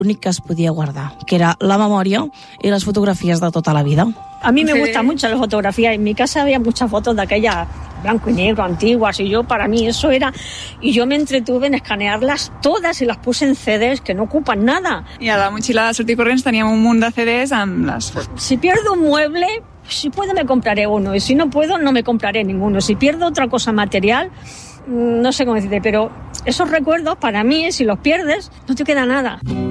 l'únic que es podia guardar, que era la memòria y las fotografías de tota la vida. A mí me gustan mucho las fotografías. En mi casa había muchas fotos de aquellas blanco y negro, antiguas, y para mí eso era... Y yo me entretuve en escanearlas todas y las puse en CDs que no ocupan nada. I a la motxilla de sortir corrents teníem un munt de CDs amb les fotos. Si pierdo un mueble, si puedo me compraré uno, y si no puedo no me compraré ninguno. Si pierdo otra cosa material, no sé cómo decirte, pero esos recuerdos para mí, si los pierdes, no te queda nada.